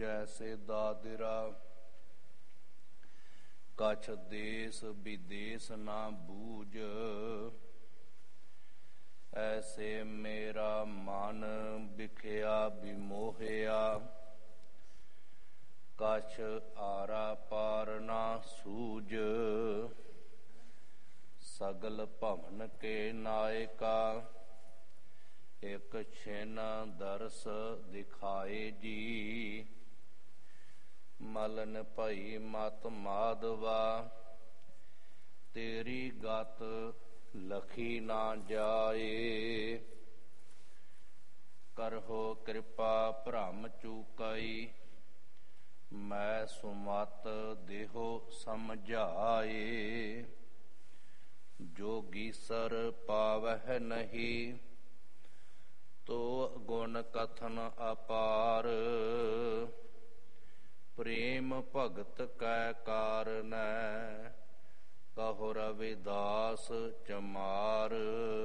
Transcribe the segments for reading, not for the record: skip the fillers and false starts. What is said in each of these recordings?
जैसे दादरा। कछ देश विदेश ना बूझ, ऐसे मेरा मन बिखया विमोहया। कछ आरा पार ना सूझ, सगल भवन के नायका। एक छिन दरस दिखाए जी, मलन भई मत माधवा। तेरी गत लखी ना जाए, करहो कृपा भ्रम चूकई। मैं सुमत देहो समझाए, जोगी सर पावह नहीं। तो गुण कथन अपार, प्रेम भगत कै कारण। कहो रविदास चमार,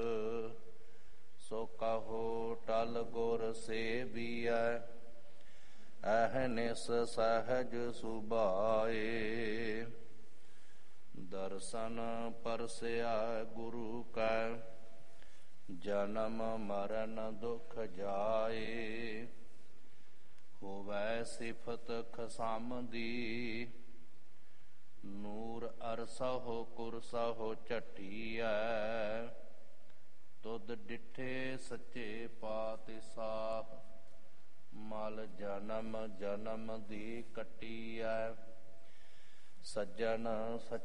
सो कहो टल गुर सेविया। अहनिस सहज सुभाए, दर्शन परसया गुरु कै। जन्म मरण दुख जाए, होवै सिफत खसामदी। नूर अरसहो कुरसहो झटिया, तुद डिठे सच्चे पातशाह। मल जन्म जन्म दी कटिया, सज्जन